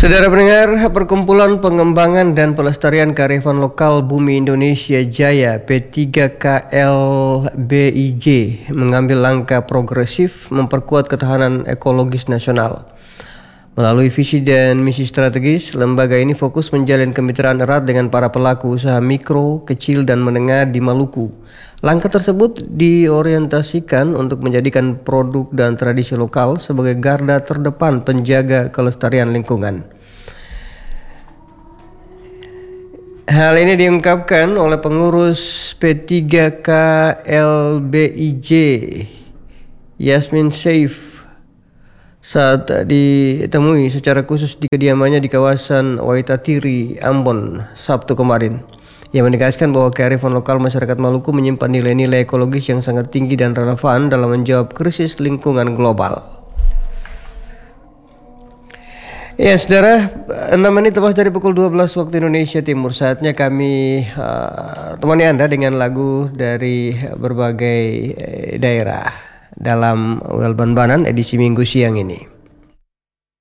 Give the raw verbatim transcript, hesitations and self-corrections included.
Saudara pendengar, Perkumpulan Pengembangan dan Pelestarian Kearifan Lokal Bumi Indonesia Jaya P tiga K L B I J mengambil langkah progresif memperkuat ketahanan ekologis nasional. Melalui visi dan misi strategis, lembaga ini fokus menjalin kemitraan erat dengan para pelaku usaha mikro, kecil, dan menengah di Maluku. Langkah tersebut diorientasikan untuk menjadikan produk dan tradisi lokal sebagai garda terdepan penjaga kelestarian lingkungan. Hal ini diungkapkan oleh pengurus P tiga K L B I J, Yasmin Saif, saat ditemui secara khusus di kediamannya di kawasan Waitatiri, Ambon, Sabtu kemarin. Ia menegaskan bahwa kearifan lokal masyarakat Maluku menyimpan nilai-nilai ekologis yang sangat tinggi dan relevan dalam menjawab krisis lingkungan global. Ya, saudara, enam menit tepat dari pukul dua belas waktu Indonesia Timur. Saatnya kami uh, temani Anda dengan lagu dari berbagai daerah dalam Welban Banan edisi Minggu siang ini.